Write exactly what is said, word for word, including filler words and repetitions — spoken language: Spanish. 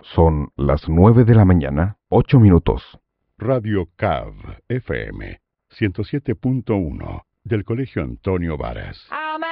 Son las nueve de la mañana, ocho minutos. Radio C A V F M ciento siete punto uno del Colegio Antonio Varas.